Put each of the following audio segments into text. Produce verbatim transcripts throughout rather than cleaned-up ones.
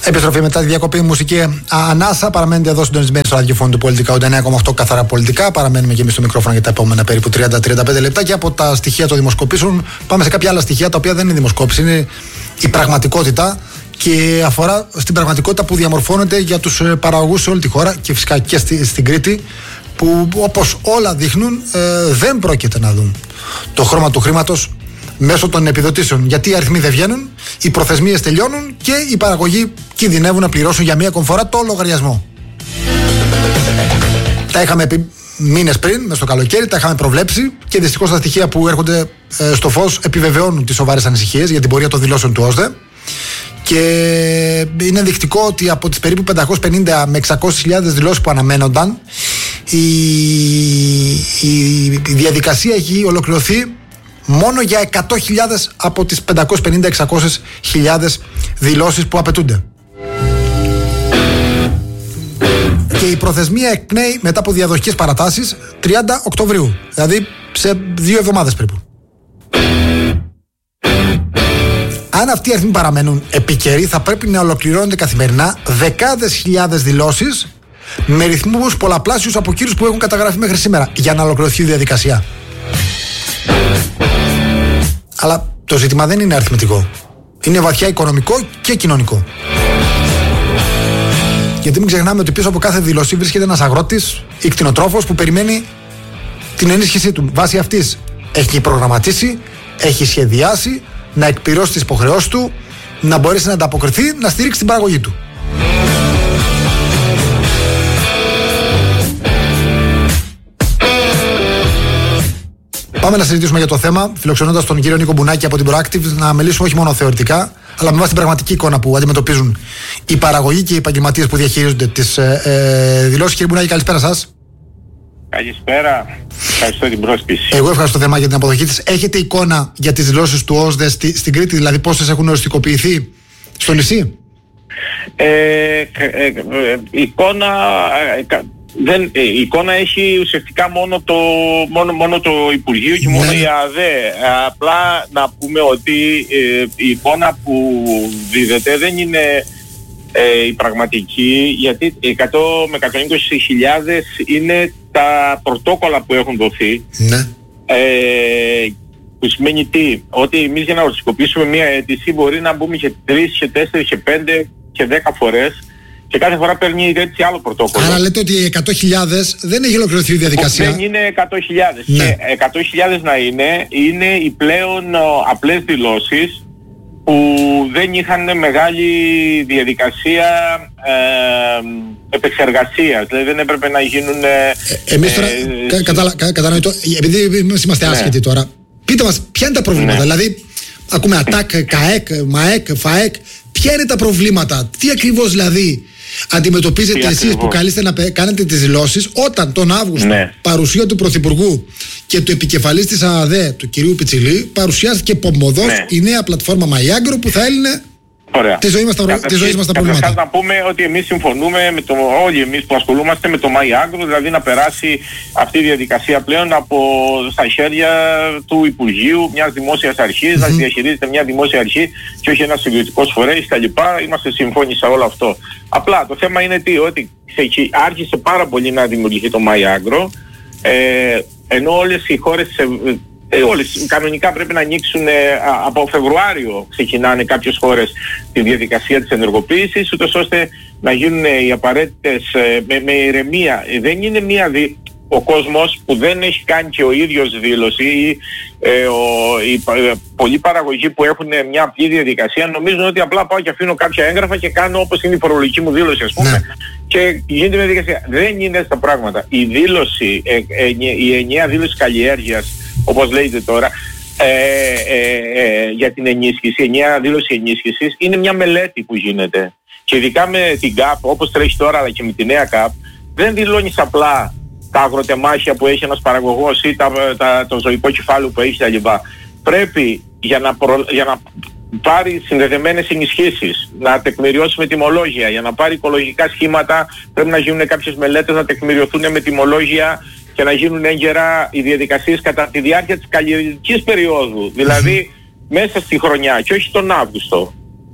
Επιστροφή μετά τη διακοπή, μουσική ανάσα. Παραμένετε εδώ συντονισμένοι στο ραδιοφώνου του Πολιτικά ογδόντα εννέα κόμμα οκτώ, καθαρά πολιτικά. Παραμένουμε και εμείς στο μικρόφωνο για τα επόμενα περίπου τριάντα με τριάντα πέντε λεπτά. Και από τα στοιχεία των δημοσκοπήσεων πάμε σε κάποια άλλα στοιχεία τα οποία δεν είναι δημοσκόπηση, είναι η πραγματικότητα και αφορά στην πραγματικότητα που διαμορφώνεται για τους παραγωγούς σε όλη τη χώρα και φυσικά και στη, στην Κρήτη, που όπως όλα δείχνουν ε, δεν πρόκειται να δουν το χρώμα του χρήματος μέσω των επιδοτήσεων. Γιατί οι αριθμοί δεν βγαίνουν, οι προθεσμίες τελειώνουν και οι παραγωγοί κινδυνεύουν να πληρώσουν για μία ακόμη φορά το λογαριασμό. Τα είχαμε πει μήνες πριν, μες στο καλοκαίρι, τα είχαμε προβλέψει και δυστυχώς τα στοιχεία που έρχονται ε, στο φως επιβεβαιώνουν τις σοβαρές ανησυχίες για την πορεία των δηλώσεων του ΟΣΔΕ. Και είναι ενδεικτικό ότι από τις περίπου πεντακόσιες πενήντα με εξακόσιες χιλιάδες δηλώσεις που αναμένονταν, η, η, η διαδικασία έχει ολοκληρωθεί μόνο για εκατό χιλιάδες από τις πεντακόσιες πενήντα με εξακόσιες χιλιάδες δηλώσεις που απαιτούνται. Και η προθεσμία εκπνέει μετά από διαδοχικές παρατάσεις τριάντα Οκτωβρίου, δηλαδή σε δύο εβδομάδες περίπου. Αν αυτοί οι αριθμοί παραμένουν επικαιροί, θα πρέπει να ολοκληρώνονται καθημερινά δεκάδες χιλιάδες δηλώσεις με ρυθμούς πολλαπλάσιους από εκείνους που έχουν καταγραφεί μέχρι σήμερα για να ολοκληρωθεί η διαδικασία. Αλλά το ζήτημα δεν είναι αριθμητικό. Είναι βαθιά οικονομικό και κοινωνικό. Γιατί μην ξεχνάμε ότι πίσω από κάθε δήλωση βρίσκεται ένας αγρότης ή κτηνοτρόφος που περιμένει την ενίσχυσή του. Βάσει αυτής έχει προγραμματίσει, έχει σχεδιάσει να εκπληρώσει τις υποχρεώσεις του, να μπορέσει να ανταποκριθεί, να στηρίξει την παραγωγή του. Πάμε να συζητήσουμε για το θέμα, φιλοξενώντας τον κύριο Νίκο Μπουνάκη από την Proactive, να μιλήσουμε όχι μόνο θεωρητικά, αλλά με βάση την πραγματική εικόνα που αντιμετωπίζουν οι παραγωγοί και οι επαγγελματίες που διαχειρίζονται τις ε, ε, δηλώσεις. Κύριε Μπουνάκη, καλησπέρα σας. Καλησπέρα. Ευχαριστώ την πρόσκληση. Εγώ ευχαριστώ θερμά για την αποδοχή της. Έχετε εικόνα για τις δηλώσεις του ΟΣΔΕ στη, στην Κρήτη, δηλαδή πόσες έχουν οριστικοποιηθεί στο νησί? Ε, ε, ε, ε, εικόνα... Ε, δεν, ε, η εικόνα έχει ουσιαστικά μόνο το, μόνο, μόνο το Υπουργείο και μόνο ναι. η ΑΔΕ. Απλά να πούμε ότι ε, η εικόνα που δίδεται δεν είναι ε, η πραγματική, γιατί εκατό με εκατόν είκοσι χιλιάδες είναι τα πρωτόκολλα που έχουν δοθεί. Ναι. Ε, που σημαίνει τι? Ότι εμείς για να οριστικοποιήσουμε μια αίτηση μπορεί να μπούμε και τρεις, και τέσσερις, και πέντε και δέκα φορές. Και κάθε φορά παίρνει έτσι άλλο πρωτόκολλο. Άρα λέτε ότι οι εκατό χιλιάδες δεν έχει ολοκληρωθεί η διαδικασία. Δεν είναι εκατό χιλιάδες. Ναι. Και εκατό χιλιάδες να είναι, είναι οι πλέον ο, απλές δηλώσεις που δεν είχαν μεγάλη διαδικασία ε, επεξεργασίας. Δηλαδή δεν έπρεπε να γίνουν... Ε, Εμείς τώρα, ε, κα, κατα, κα, κατανοητό, επειδή εμείς είμαστε άσχετοι ναι. τώρα, πείτε μας ποια είναι τα προβλήματα. Ναι. Δηλαδή, ακούμε ΑΤΑΚ, ΚΑΕΚ, ΜΑΕΚ, ΦΑΕΚ. Ποια είναι τα προβλήματα, τι ακριβώς δηλαδή αντιμετωπίζετε εσείς που καλείστε να κάνετε τις δηλώσεις, όταν τον Αύγουστο ναι. παρουσία του Πρωθυπουργού και του επικεφαλής της ΑΔΕ, του κυρίου Πιτσιλή, παρουσιάστηκε πομποδός ναι. η νέα πλατφόρμα MyAgro που θα έλυνε τη ζωή μας τα, τα προβλήματα. Να πούμε ότι εμείς συμφωνούμε, με το, όλοι εμείς που ασχολούμαστε με το MyAgro, δηλαδή να περάσει αυτή η διαδικασία πλέον από στα χέρια του Υπουργείου, μιας δημόσιας αρχής, mm-hmm. να διαχειρίζεται μια δημόσια αρχή και όχι ένας ιδιωτικός φορέας κτλ. Είμαστε συμφώνοι σε όλο αυτό. Απλά το θέμα είναι τι, ότι άρχισε πάρα πολύ να δημιουργηθεί το MyAgro, ε, ενώ όλες οι χώρες Ε, όλες κανονικά πρέπει να ανοίξουν ε, από Φεβρουάριο ξεκινάνε κάποιες χώρες τη διαδικασία της ενεργοποίησης, ούτως ώστε να γίνουν οι απαραίτητες ε, με, με ηρεμία. Ε, δεν είναι μία δι... ο κόσμος που δεν έχει κάνει και ο ίδιος δήλωση ή ε, ο, οι ε, πολλοί παραγωγοί που έχουν μια απλή διαδικασία νομίζουν ότι απλά πάω και αφήνω κάποια έγγραφα και κάνω όπως είναι η φορολογική μου δήλωση, ας πούμε, ναι. και γίνεται μια διαδικασία. Δεν είναι έτσι τα πράγματα. Η δήλωση, ε, ε, η ενιαία δήλωση καλλιέργειας, όπως λέγεται τώρα, ε, ε, ε, για την ενίσχυση, ενιαία δήλωση ενίσχυσης, είναι μια μελέτη που γίνεται. Και ειδικά με την ΚΑΠ, όπως τρέχει τώρα, αλλά και με τη νέα ΚΑΠ, δεν δηλώνεις απλά τα αγροτεμάχια που έχει ένας παραγωγός ή τα, τα, το ζωικό κεφάλαιο που έχει κτλ. Πρέπει για να, προ, για να πάρει συνδεδεμένες ενισχύσεις, να τεκμηριώσει με τιμολόγια, για να πάρει οικολογικά σχήματα πρέπει να γίνουν κάποιες μελέτες, να τεκμηριωθούν με τιμολόγια και να γίνουν έγκαιρα οι διαδικασίες κατά τη διάρκεια της καλλιεργικής περίοδου, δηλαδή μέσα στη χρονιά και όχι τον Αύγουστο.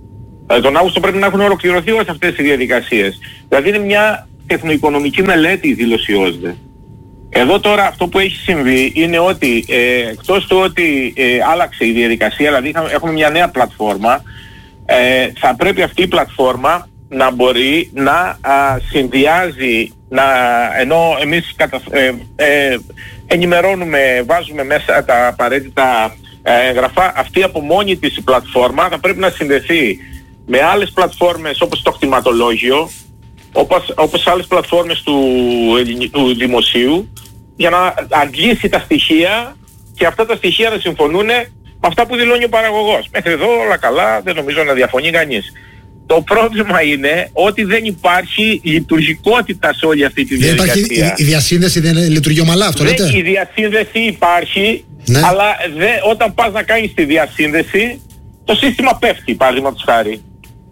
Τον Αύγουστο πρέπει να έχουν ολοκληρωθεί όλες αυτές οι διαδικασίες. Δηλαδή είναι μια τεχνοοικονομική μελέτη η δήλωση ΟΣΔΕ. Εδώ τώρα αυτό που έχει συμβεί είναι ότι ε, εκτός του ότι ε, άλλαξε η διαδικασία, δηλαδή έχουμε μια νέα πλατφόρμα, ε, θα πρέπει αυτή η πλατφόρμα να μπορεί να α, συνδυάζει, να, ενώ εμείς κατα, ε, ε, ενημερώνουμε, βάζουμε μέσα τα απαραίτητα έγγραφα, αυτή από μόνη της η πλατφόρμα θα πρέπει να συνδεθεί με άλλες πλατφόρμες όπως το κτηματολόγιο, όπως, όπως άλλες πλατφόρμες του, του δημοσίου, για να αντλήσει τα στοιχεία και αυτά τα στοιχεία να συμφωνούν με αυτά που δηλώνει ο παραγωγός. Μέχρι εδώ όλα καλά, δεν νομίζω να διαφωνεί κανείς. Το πρόβλημα είναι ότι δεν υπάρχει λειτουργικότητα σε όλη αυτή τη διαδικασία. Δεν υπάρχει, η, η διασύνδεση δεν λειτουργεί ομαλά, αυτό λέτε. Η διασύνδεση υπάρχει, ναι, αλλά δε, όταν πας να κάνεις τη διασύνδεση, το σύστημα πέφτει, παραδείγματος χάρη.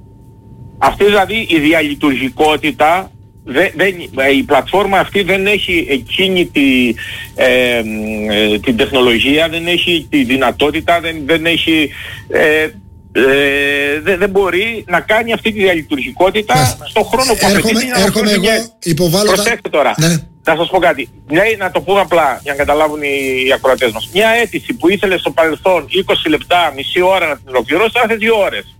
Αυτή δηλαδή η διαλειτουργικότητα, δε, δεν, η πλατφόρμα αυτή δεν έχει εκείνη τη, ε, ε, την τεχνολογία, δεν έχει τη δυνατότητα, δεν, δεν έχει... Ε, Ε, δεν, δεν μπορεί να κάνει αυτή τη διαλειτουργικότητα yeah. στον χρόνο που απαιτείται. Έρχομαι εγώ, υποβάλλω... Προσέξτε τώρα, ναι. θα σας πω κάτι. Μια, να το πούμε απλά για να καταλάβουν οι, οι ακροατές μας. Μια αίτηση που ήθελε στο παρελθόν είκοσι λεπτά, μισή ώρα να την ολοκληρώσει, θα έρθει δύο ώρες.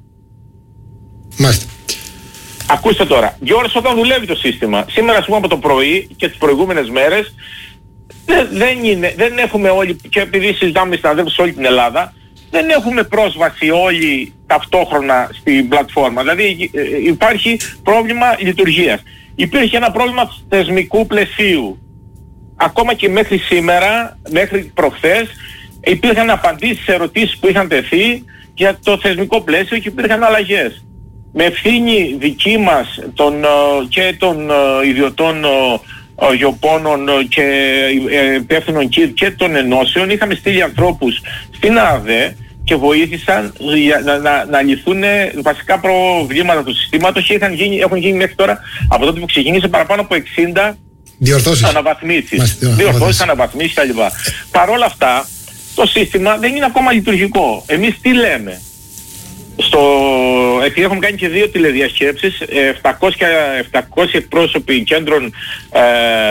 Μάλιστα. Ακούστε τώρα, δύο ώρες όταν δουλεύει το σύστημα. Σήμερα, ας πούμε, από το πρωί και τις προηγούμενες μέρες, δεν, δεν, είναι, δεν έχουμε όλοι, και επειδή συζητάμε με συναδέλφους σε όλη την Ελλάδα, δεν έχουμε πρόσβαση όλοι ταυτόχρονα στην πλατφόρμα. Δηλαδή υπάρχει πρόβλημα λειτουργίας. Υπήρχε ένα πρόβλημα θεσμικού πλαισίου. Ακόμα και μέχρι σήμερα, μέχρι προχθές, υπήρχαν απαντήσεις σε ερωτήσεις που είχαν τεθεί για το θεσμικό πλαίσιο και υπήρχαν αλλαγές. Με ευθύνη δική μας των, και των ιδιωτών γεωπόνων και υπεύθυνων και των ενώσεων, είχαμε στείλει ανθρώπους στην ΑΔΕ και βοήθησαν να, να, να λυθούν βασικά προβλήματα του συστήματος και είχαν γίνει, έχουν γίνει μέχρι τώρα, από τότε που ξεκίνησε, παραπάνω από εξήντα διορθώσεις, αναβαθμίσεις, διορθώσεις, αναβαθμίσεις κλπ. Παρ' όλα αυτά το σύστημα δεν είναι ακόμα λειτουργικό. Εμείς τι λέμε? Στο, επειδή έχουμε κάνει και δύο τηλεδιασκέψεις, επτακόσιοι εκπρόσωποι κέντρων ε,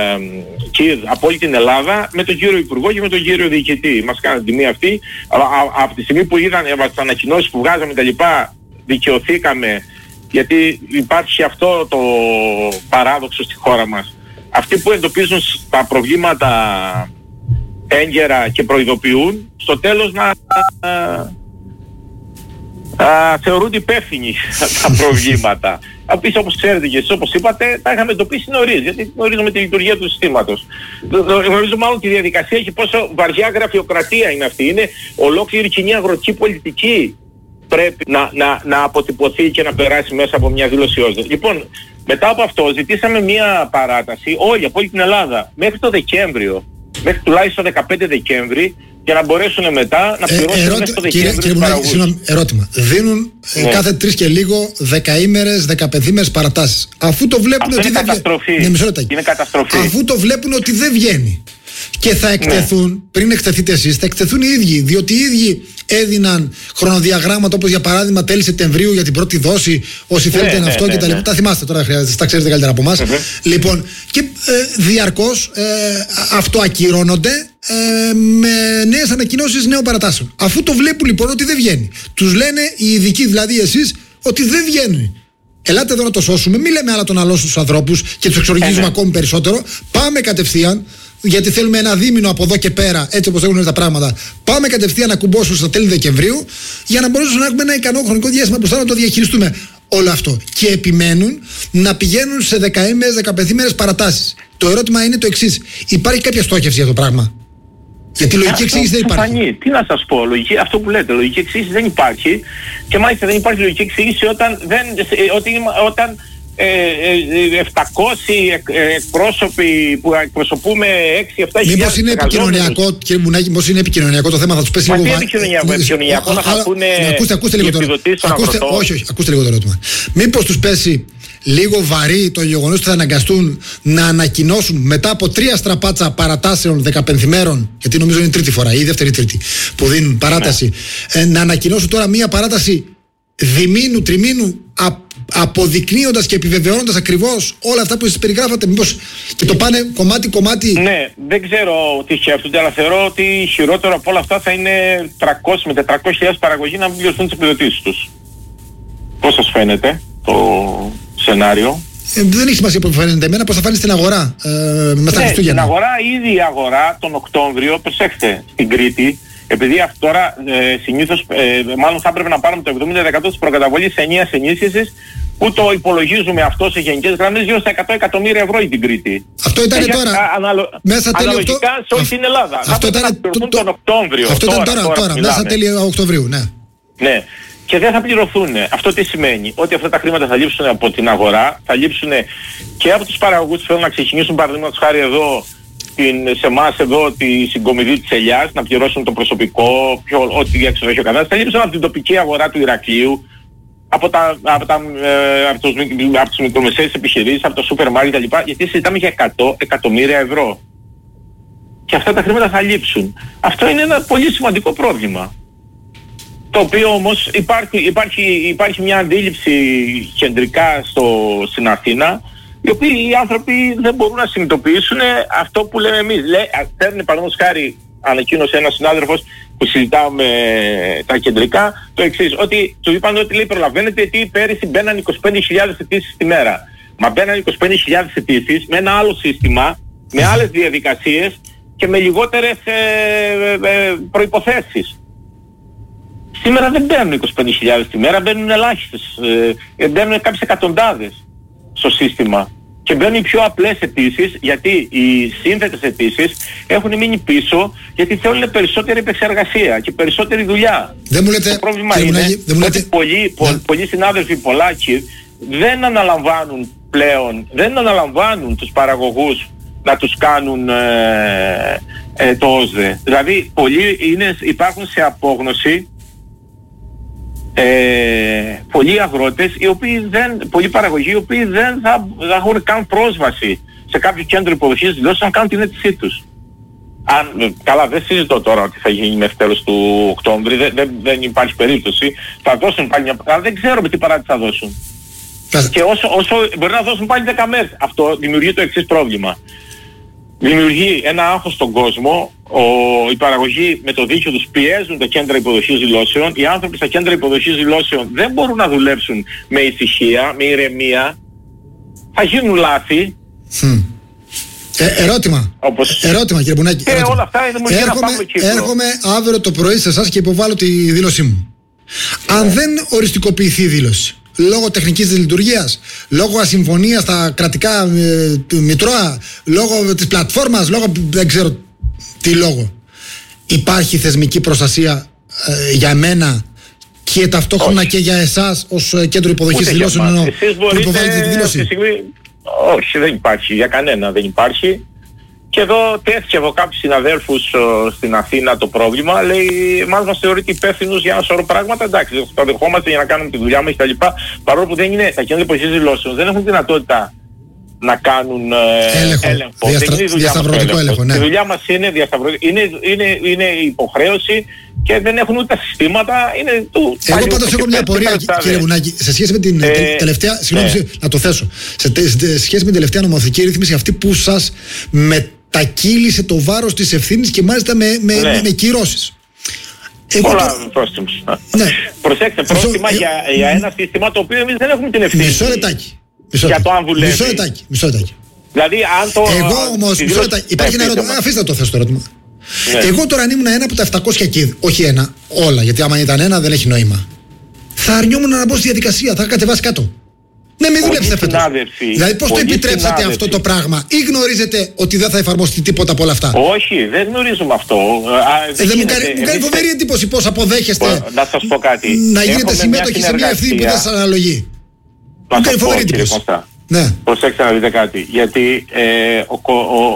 ΚΙΔ από όλη την Ελλάδα, με τον κύριο Υπουργό και με τον κύριο Διοικητή. Μας κάνανε την τιμή αυτή. Από τη στιγμή που είδαν τις ανακοινώσεις που βγάζαμε τα λοιπά, δικαιωθήκαμε, γιατί υπάρχει αυτό το παράδοξο στη χώρα μας. Αυτοί που εντοπίζουν τα προβλήματα έγκαιρα και προειδοποιούν, στο τέλος να... Uh, θεωρούνται υπεύθυνοι τα προβλήματα. Επίσης, όπως ξέρετε και εσείς, όπως είπατε, τα είχαμε εντοπίσει νωρίς, γιατί γνωρίζουμε τη λειτουργία του συστήματος. Γνωρίζουμε μάλλον τη διαδικασία και πόσο βαριά γραφειοκρατία είναι αυτή. Είναι ολόκληρη κοινή αγροτική πολιτική πρέπει να, να, να αποτυπωθεί και να περάσει μέσα από μια δήλωση ΟΣΔΕ. Λοιπόν, μετά από αυτό ζητήσαμε μια παράταση όλοι από όλη την Ελλάδα μέχρι το Δεκέμβριο, μέχρι τουλάχιστον δεκαπέντε Δεκέμβρη, για να μπορέσουν μετά να πληρώσουν ε, μέσα στο Δεκέμβριο. Κύριε Μπουνάκη, συγγνώμη, ερώτημα. Δίνουν ναι. κάθε τρεις και λίγο δεκαήμερες, δεκαπενθήμερες παρατάσεις. Αφού το βλέπουν αυτό ότι είναι δεν καταστροφή. Ναι, είναι καταστροφή. Αφού το βλέπουν ότι δεν βγαίνει. Και θα εκτεθούν, ναι. πριν εκτεθείτε εσείς, θα εκτεθούν οι ίδιοι. Διότι οι ίδιοι έδιναν χρονοδιαγράμματα, όπως για παράδειγμα τέλη Σεπτεμβρίου για την πρώτη δόση, όσοι ναι, θέλετε ναι, αυτό ναι, και τα λοιπά. Ναι. Τα θυμάστε τώρα, χρειάζεται, τα ξέρετε καλύτερα από εμάς. Mm-hmm. Λοιπόν, και ε, διαρκώς ε, αυτοακυρώνονται ε, με νέες ανακοινώσεις νέων παρατάσεων. Αφού το βλέπουν λοιπόν ότι δεν βγαίνει, τους λένε οι ειδικοί, δηλαδή εσείς, ότι δεν βγαίνει. Ελάτε εδώ να το σώσουμε, μην λέμε άλλα τον άλλο στους ανθρώπους και τους εξοργίζουμε yeah, ακόμη περισσότερο. Πάμε κατευθείαν, γιατί θέλουμε ένα δίμηνο από εδώ και πέρα, έτσι όπως έχουν τα πράγματα. Πάμε κατευθείαν να κουμπώσουμε στα τέλη Δεκεμβρίου, για να μπορέσουμε να έχουμε ένα ικανό χρονικό διάστημα μπροστά να το διαχειριστούμε όλο αυτό. Και επιμένουν να πηγαίνουν σε δεκαήμερες, δεκαπενθήμερες παρατάσεις. Το ερώτημα είναι το εξής: υπάρχει κάποια στόχευση για το πράγμα? Γιατί λογική εξήγηση δεν υπάρχει. Φανεί. Τι να σας πω, λογική, αυτό που λέτε, λογική εξήγηση δεν υπάρχει. Και μάλιστα δεν υπάρχει λογική εξήγηση όταν, δεν, ότι, όταν ε, ε, επτακόσιοι εκπρόσωποι που εκπροσωπούμε έξι εφτά χιλιάδες. Μήπως είναι επικοινωνιακό, κύριε Μπουνάκη, μήπως είναι επικοινωνιακό το θέμα, θα τους πέσει λίγο. Μα τι επικοινωνιακό, να θα πούνε οι επιδοτήσεις των αγροτών. Όχι, όχι, ακούστε λίγο το ερώτημα. Μήπως τους πέσει λίγο βαρύ το γεγονός ότι θα αναγκαστούν να ανακοινώσουν μετά από τρία στραπάτσα παρατάσεων δεκαπενθημέρων, γιατί νομίζω είναι η τρίτη φορά ή η δεύτερη τρίτη που δίνουν παράταση, ναι. ε, να ανακοινώσουν τώρα μία παράταση διμήνου, τριμήνου, α, αποδεικνύοντας και επιβεβαιώνοντας ακριβώς όλα αυτά που εσείς περιγράφατε? Μήπως και το πάνε κομμάτι-κομμάτι? Ναι, δεν ξέρω τι σκέφτονται, αλλά θεωρώ ότι χειρότερο από όλα αυτά θα είναι τριακόσιες με τετρακόσιες χιλιάδες παραγωγή να μην πληρωθούν τις επιδοτήσεις τους. Πώς σας φαίνεται το σενάριο? Ε, δεν έχει σημασία που φαίνεται εμένα, πώς θα φάνει στην αγορά ε, με τα ναι, Χριστούγεννα. Στην αγορά, ήδη η αγορά τον Οκτώβριο, προσέξτε, στην Κρήτη, επειδή αυτό τώρα ε, συνήθως, ε, μάλλον θα έπρεπε να πάρουμε το εβδομήντα τοις εκατό της προκαταβολής ενιαίας ενίσχυσης, που το υπολογίζουμε αυτό σε γενικές γραμμές γύρω στα εκατό εκατομμύρια ευρώ για την Κρήτη. Αυτό ήταν ε, τώρα. Αναλο... Μέσα τέλειο αναλογικά σε όλη την Ελλάδα. Αυτό ήταν να το... τον Οκτώβριο. Αυτό τώρα, ήταν τώρα, τώρα, τώρα μέσα τέλειο Οκτωβρίου, ναι. Ναι. Και δεν θα πληρωθούν. Αυτό τι σημαίνει? Ότι αυτά τα χρήματα θα λείψουν από την αγορά, θα λείψουν και από τους παραγωγούς που θέλουν να ξεκινήσουν, παραδείγματος χάρη εδώ, την, σε εμάς εδώ τη συγκομιδή της ελιάς, να πληρώσουν το προσωπικό, ποιο, ό,τι έξοδο έχει ο καθένας, θα λείψουν από την τοπική αγορά του Ηρακλείου, από, τα, από, τα, ε, από, τους, από τις μικρομεσαίες επιχειρήσεις, από το σούπερ μάρκετ κλπ. Γιατί συζητάμε για εκατό εκατομμύρια ευρώ. Και αυτά τα χρήματα θα λείψουν. Αυτό είναι ένα πολύ σημαντικό πρόβλημα. Το οποίο όμως υπάρχει, υπάρχει, υπάρχει μια αντίληψη κεντρικά στο, στην Αθήνα, οι οποίοι οι άνθρωποι δεν μπορούν να συνειδητοποιήσουν αυτό που λέμε εμείς. Λέει, παίρνει παραδείγματος χάρη, ανακοίνωσε ένας συνάδελφος που συζητάμε τα κεντρικά, το εξής, ότι του είπαν ότι λέει προλαβαίνετε ότι πέρυσι μπαίναν είκοσι πέντε χιλιάδες αιτήσεις τη μέρα. Μα μπαίναν είκοσι πέντε χιλιάδες αιτήσεις με ένα άλλο σύστημα, με άλλες διαδικασίες και με λιγότερες ε, ε, προϋποθέσεις. Σήμερα δεν μπαίνουν είκοσι πέντε χιλιάδες τη μέρα, μπαίνουν ελάχιστες, ε, μπαίνουν κάποιες εκατοντάδες στο σύστημα. Και μπαίνουν οι πιο απλές αιτήσεις, γιατί οι σύνθετες αιτήσεις έχουν μείνει πίσω, γιατί θέλουν περισσότερη επεξεργασία και περισσότερη δουλειά. Δεν μου λέτε, το πρόβλημα είναι Μουνάκη, δεν μου λέτε... ότι πολλοί, πο, ναι. πολλοί συνάδελφοι πολλάκοι δεν αναλαμβάνουν πλέον, δεν αναλαμβάνουν τους παραγωγούς να τους κάνουν ε, ε, το ΟΣΔΕ. Δηλαδή πολλοί είναι, υπάρχουν σε απόγνωση, Ε, πολλοί αγρότες, οι οποίοι δεν, πολλοί παραγωγοί, οι οποίοι δεν θα, θα έχουν καν πρόσβαση σε κάποιο κέντρο υποδοχής δηλώσεων να κάνουν την αίτησή τους. Αν, καλά, δεν συζητώ τώρα ότι θα γίνει μέχρι τέλος του Οκτώβρη, δεν, δεν, δεν υπάρχει περίπτωση. Θα δώσουν πάλι μια... Αλλά δεν ξέρω με τι παράδειγμα θα δώσουν. Και όσο, όσο μπορεί να δώσουν πάλι δέκα μέρες. Αυτό δημιουργεί το εξής πρόβλημα. Δημιουργεί ένα άγχος στον κόσμο, ο, οι παραγωγοί με το δίκιο τους πιέζουν τα κέντρα υποδοχής δηλώσεων, οι άνθρωποι στα κέντρα υποδοχής δηλώσεων δεν μπορούν να δουλέψουν με ησυχία, με ηρεμία, θα γίνουν λάθη. Mm. Ε, ερώτημα, όπως... ερώτημα κύριε Μπουνάκη. Και ερώτημα. όλα αυτά είναι μόνο ένα παύλο κύκλο. Έρχομαι αύριο το πρωί σε εσάς και υποβάλλω τη δήλωσή μου. Yeah. Αν δεν οριστικοποιηθεί η δήλωση, λόγω τεχνικής δυσλειτουργίας, λόγω ασυμφωνίας στα κρατικά ε, μητρώα, λόγω της πλατφόρμας, λόγω δεν ξέρω τι λόγο, υπάρχει θεσμική προστασία ε, για μένα και ταυτόχρονα όχι. Και για εσάς ως ε, κέντρο υποδοχής δηλώσεων ενώ που υποβάλλετε τη δήλωση? Στιγμή... Όχι, δεν υπάρχει, για κανένα δεν υπάρχει. Και εδώ τέθηκε από κάποιους συναδέλφους uh, στην Αθήνα το πρόβλημα. Λέει, μας μας θεωρείται υπεύθυνους για ένα σωρό πράγματα. Εντάξει, το δεχόμαστε για να κάνουμε τη δουλειά μας κτλ. Παρόλο που δεν είναι, τα κέντρα υποδοχής δηλώσεων δεν έχουν δυνατότητα να κάνουν ε, έλεγχο. έλεγχο. Διαστρα... Δεν είναι η διασταυρωτικό έλεγχο. Ναι. Η δουλειά μας είναι διασταυρωτικό. Είναι, είναι, είναι υποχρέωση και δεν έχουν ούτε τα συστήματα. Είναι του, Εγώ πάντως έχω μια απορία, κύριε Μπουνάκη, σε σχέση με την ε, τελευταία. Συγγνώμη, ναι. να το θέσω. Σε, σε σχέση με την τελευταία νομοθετική ρύθμιση, αυτή που σας μετακύλησε το βάρος της ευθύνης και μάλιστα με, με, ναι. με, με κυρώσεις. Εγώ Πολλά το... πρόστιμους. Ναι. Προσέξτε, πρόστιμα Μισό... για, ε... για ένα σύστημα το οποίο εμείς δεν έχουμε την ευθύνη. Μισό λεπτάκι. Για το αν δουλεύει. Μισό λεπτάκι. Μισό λεπτάκι. Δηλαδή, αν το... Εγώ όμως, μισό λεπτάκι. Υπάρχει ένα ερώτημα. Αφήστε να το θέσω το ερώτημα. Ναι. Εγώ τώρα αν ήμουν ένα από τα επτακόσια και όχι ένα, όλα, γιατί άμα ήταν ένα δεν έχει νόημα, θα αρνιόμουν να μπω στη διαδικασία, θα κατεβάσει κάτω. Ναι, μην δουλέψετε φέτος. Δηλαδή πώς το επιτρέψατε συνάδελφοι. Αυτό το πράγμα, ή γνωρίζετε ότι δεν θα εφαρμοστεί τίποτα από όλα αυτά? Όχι, δεν γνωρίζουμε αυτό. Α, δεν ε, δεν μου κάνει, μου κάνει φοβερή εντύπωση πώς αποδέχεστε να σας πω κάτι. Να γίνετε συμμέτοχοι σε μια ευθύνη που δεν σας αναλογεί. Μου κάνει φοβερή εντύπωση. Ναι. Προσέξτε να δείτε κάτι. Γιατί ε, ο, ο, ο,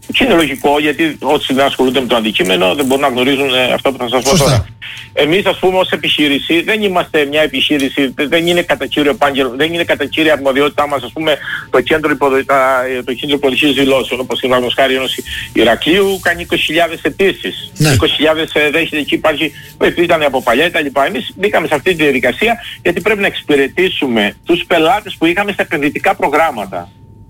Και είναι λογικό, γιατί όσοι δεν ασχολούνται με το αντικείμενο δεν μπορούν να γνωρίζουν ε, αυτό που θα σας πω τώρα. Εμείς, ας πούμε, ως επιχείρηση δεν είμαστε μια επιχείρηση, δεν είναι κατά κύριο επάγγελμα, δεν είναι κατά κύρια αρμοδιότητά μας, ας πούμε, το κέντρο, υποδο, τα, το κέντρο υποδοχής δηλώσεων, όπως είναι ο χάρη ενός Ηρακλείου, κάνει είκοσι χιλιάδες αιτήσεις. Ναι. είκοσι χιλιάδες δέχεται, εκεί υπάρχει, ήταν από παλιά κτλ. Εμείς μπήκαμε σε αυτή τη διαδικασία γιατί πρέπει να εξυπηρετήσουμε τους πελάτες που είχαμε στα επενδυτικά προγράμματα.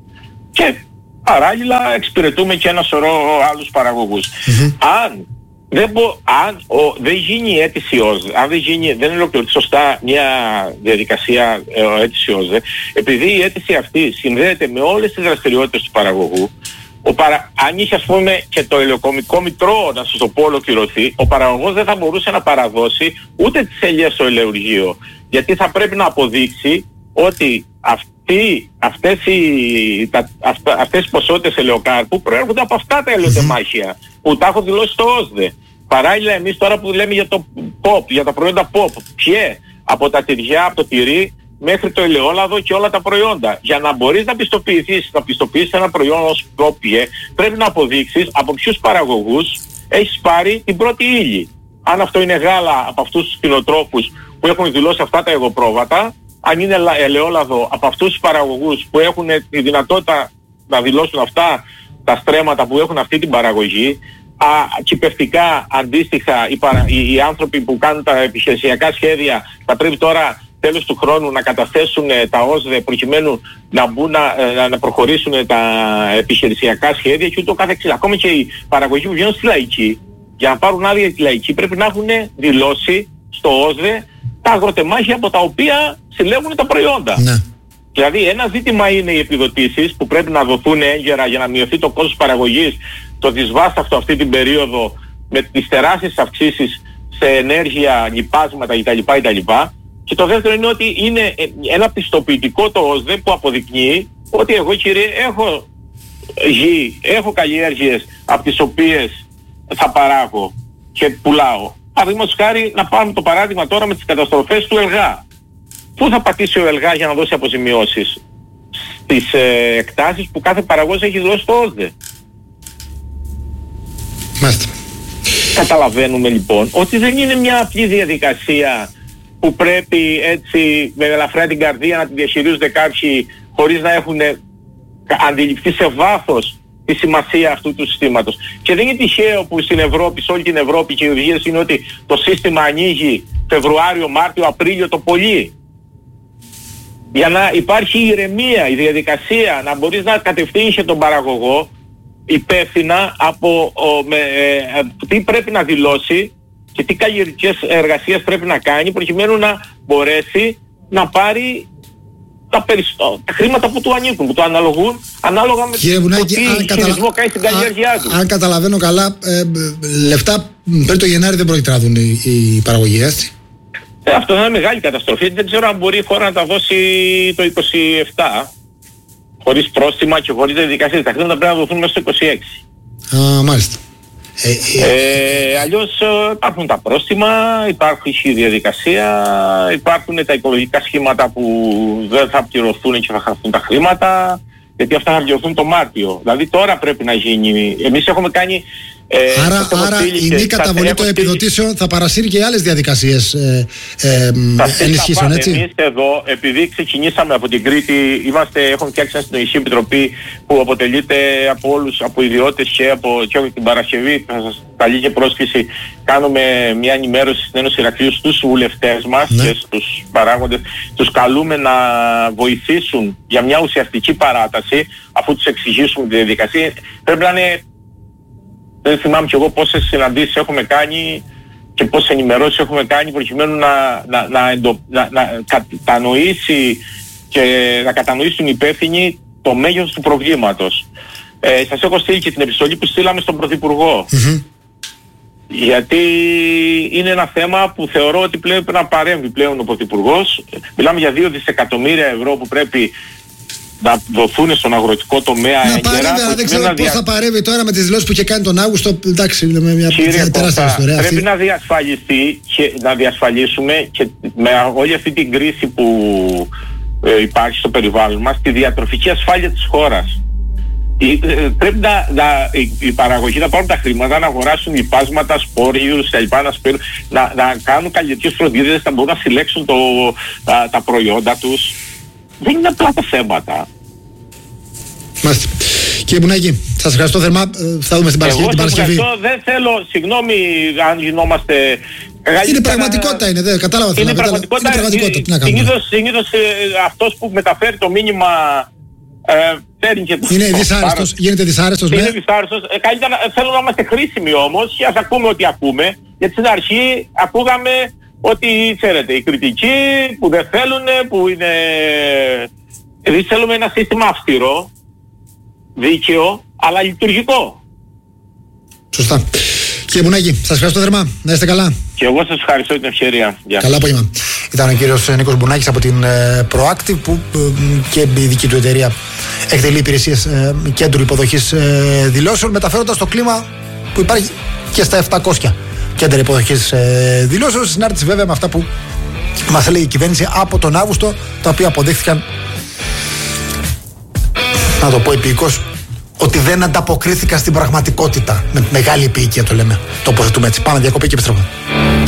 Και παράλληλα εξυπηρετούμε και ένα σωρό άλλους παραγωγούς. Mm-hmm. Αν δεν, μπο, αν ο, δεν γίνει η αίτηση ΟΣΔΕ, αν δεν, γίνει, δεν ολοκληρωθεί σωστά μια διαδικασία ε, αίτηση ΟΣΔΕ, επειδή η αίτηση αυτή συνδέεται με όλες τις δραστηριότητες του παραγωγού, ο παρα, αν είχε, ας πούμε, και το ελαιοκομικό μητρό, να σας το πω, ολοκληρωθεί, ο παραγωγός δεν θα μπορούσε να παραδώσει ούτε τις ελιές στο ελαιουργείο, γιατί θα πρέπει να αποδείξει ότι αυτοί, αυτές, οι, τα, αυτα, αυτές οι ποσότητες ελαιοκάρπου προέρχονται από αυτά τα ελαιοτεμάχια που τα έχω δηλώσει στο ΟΣΔΕ. Παράλληλα, εμείς τώρα που λέμε για το ποπ, για τα προϊόντα ποπ, ποιε από τα τυριά, από το τυρί μέχρι το ελαιόλαδο και όλα τα προϊόντα. Για να μπορείς να πιστοποιηθείς, να πιστοποιήσεις ένα προϊόν ως ποπιέ, πρέπει να αποδείξεις από ποιους παραγωγούς έχεις πάρει την πρώτη ύλη. Αν αυτό είναι γάλα από αυτούς τους κτηνοτρόφους που έχουν δηλώσει αυτά τα εγωπρόβατα, αν είναι ελαιόλαδο από αυτούς τους παραγωγούς που έχουν τη δυνατότητα να δηλώσουν αυτά τα στρέμματα που έχουν αυτή την παραγωγή, α, κυπευτικά αντίστοιχα οι, παρα, οι, οι άνθρωποι που κάνουν τα επιχειρησιακά σχέδια θα πρέπει τώρα τέλος του χρόνου να καταθέσουν τα ΟΣΔΕ προκειμένου να, μπουν, να, να προχωρήσουν τα επιχειρησιακά σχέδια και ούτω καθεξής. Ακόμα και οι παραγωγοί που βγαίνουν στη λαϊκή, για να πάρουν άδεια τη λαϊκή πρέπει να έχουν δηλώσει στο ΟΣΔΕ τα αγροτεμάχια από τα οποία συλλέγουν τα προϊόντα. Ναι. Δηλαδή ένα ζήτημα είναι οι επιδοτήσεις που πρέπει να δοθούν έγκαιρα για να μειωθεί το κόστος παραγωγής, το δυσβάσταχτο αυτή την περίοδο με τις τεράστιες αυξήσεις σε ενέργεια, λιπάσματα κτλ. κτλ. Και το δεύτερο είναι ότι είναι ένα πιστοποιητικό το ΟΣΔΕ που αποδεικνύει ότι εγώ, κύριε, έχω γη, έχω καλλιέργειες από τις οποίες θα παράγω και πουλάω. Παραδείγματος χάρη, να πάρουμε το παράδειγμα τώρα με τις καταστροφές του ΕΛΓΑ. Πού θα πατήσει ο ΕΛΓΑ για να δώσει αποζημιώσεις? Στις ε, εκτάσεις που κάθε παραγωγός έχει δώσει στο ΟΣΔΕ. Μάλιστα. Καταλαβαίνουμε λοιπόν ότι δεν είναι μια απλή διαδικασία που πρέπει έτσι με ελαφρά την καρδία να τη διαχειρίζονται κάποιοι χωρίς να έχουν αντιληφθεί σε βάθος τη σημασία αυτού του συστήματος. Και δεν είναι τυχαίο που στην Ευρώπη, σε όλη την Ευρώπη και οι οδηγίες είναι ότι το σύστημα ανοίγει Φεβρουάριο, Μάρτιο, Απρίλιο το πολύ. Για να υπάρχει ηρεμία, η διαδικασία, να μπορείς να κατευθύνεις τον παραγωγό υπεύθυνα από ο, με, ε, τι πρέπει να δηλώσει και τι καλλιεργικές εργασίες πρέπει να κάνει προκειμένου να μπορέσει να πάρει τα, περισσο... τα χρήματα που του ανήκουν, που του αναλογούν ανάλογα με Κύριε Βουνάκη, το τι αν καταλα... κάνει στην καλλιέργειά του. Αν καταλαβαίνω καλά, ε, λεφτά πριν το Γενάρη δεν πρόκειται να δουν οι, οι παραγωγοί, έτσι. Ε, αυτό είναι μεγάλη καταστροφή. Δεν ξέρω αν μπορεί η χώρα να τα δώσει το είκοσι επτά χωρίς πρόστιμα και χωρίς διαδικασίες. Τα χρήματα πρέπει να δοθούν μέσα στο είκοσι έξι. Α, μάλιστα. Ε, ε, ε, αλλιώς ε, υπάρχουν τα πρόστιμα, υπάρχει η διαδικασία, υπάρχουν τα οικολογικά σχήματα που δεν θα πληρωθούν και θα χαθούν τα χρήματα, γιατί αυτά θα πληρωθούν το Μάρτιο. Δηλαδή τώρα πρέπει να γίνει. Εμείς έχουμε κάνει... Ε, άρα άρα η μη καταβολή των επιδοτήσεων θα παρασύρει και άλλες διαδικασίες ε, ε, ενισχύσεων, έτσι. Εμείς εδώ, επειδή ξεκινήσαμε από την Κρήτη, είμαστε, έχουμε φτιάξει μια συντονιστική επιτροπή που αποτελείται από όλους, από ιδιώτες και από και την Παρασκευή, θα σας καλεί και πρόσκληση, κάνουμε μια ενημέρωση στην Ένωση Ηρακλείου στους βουλευτές μας, ναι, και στους παράγοντες, τους καλούμε να βοηθήσουν για μια ουσιαστική παράταση, αφού τους εξηγήσουμε τη διαδικασία. Πρέπει να είναι... Δεν θυμάμαι κι εγώ πόσες συναντήσεις έχουμε κάνει και πόσες ενημερώσεις έχουμε κάνει προκειμένου να, να, να, εντο, να, να κατανοήσει και να κατανοήσουν οι υπεύθυνοι το μέγεθος του προβλήματος. Ε, σας έχω στείλει και την επιστολή που στείλαμε στον Πρωθυπουργό. Mm-hmm. Γιατί είναι ένα θέμα που θεωρώ ότι πλέον πρέπει να παρέμβει πλέον ο Πρωθυπουργός. Μιλάμε για δύο δισεκατομμύρια ευρώ που πρέπει να δοθούν στον αγροτικό τομέα έγκαιρα. Δεν ξέρω πώς δια... θα παρέμβει τώρα με τις δηλώσεις που είχε κάνει τον Αύγουστο. Εντάξει, με μια Κύριε τεράστια ιστορία. Πρέπει αυτή. να διασφαλιστεί και να διασφαλίσουμε και με όλη αυτή την κρίση που ε, υπάρχει στο περιβάλλον μας τη διατροφική ασφάλεια της χώρας. Πρέπει να, να, η παραγωγή να πάρουν τα χρήματα, να αγοράσουν λιπάσματα, σπόριους, να, να, να κάνουν καλλιεργικές φροντίδες, να μπορούν να συλλέξουν το, τα, τα προϊόντα τους. Δεν είναι απλά τα θέματα. Μάλιστα. Κύριε Μπουνάκη, σας ευχαριστώ θερμά. Θα δούμε στην Παρασκευή. Εγώ σας ευχαριστώ. Δεν θέλω, συγγνώμη αν γινόμαστε... Είναι πραγματικότητα, είναι, δεν κατάλαβα. Είναι πραγματικότητα. Είναι πραγματικότητα. Συνήθως, συνήθως ε, αυτός που μεταφέρει το μήνυμα ε, φέρνει και το... Είναι δυσάρεστος, γίνεται δυσάρεστος. Είναι δυσάρεστος. Ε, καλύτερα θέλω να είμαστε χρήσιμοι όμως και ας ακούμε ό,τι ακούμε. Γιατί στην αρχή ακούγαμε ότι, ξέρετε, οι κριτικοί που δεν θέλουν, που είναι... Εμείς θέλουμε ένα σύστημα αυστηρό, δίκαιο, αλλά λειτουργικό. Σωστά. Κύριε Μπουνάκη, σας ευχαριστώ θερμά. Να είστε καλά. Και εγώ σας ευχαριστώ την ευκαιρία. Γεια. Καλά απόγευμα. Ήταν ο κύριος Νίκος Μπουνάκης από την ε, Proactive, που ε, και η δική του εταιρεία εκτελεί υπηρεσίες ε, κέντρου υποδοχής ε, δηλώσεων, μεταφέροντας το κλίμα που υπάρχει και στα επτακόσια κέντρα υποδοχής ε, δηλώσεων. Συνάρτηση βέβαια με αυτά που μας έλεγε η κυβέρνηση από τον Αύγουστο, τα οποία αποδείχθηκαν, να το πω επίοικος, ότι δεν ανταποκρίθηκαν στην πραγματικότητα. Με μεγάλη επίοικια το λέμε. Το αποθετούμε έτσι. Πάμε διακοπή και επιστρέφουμε.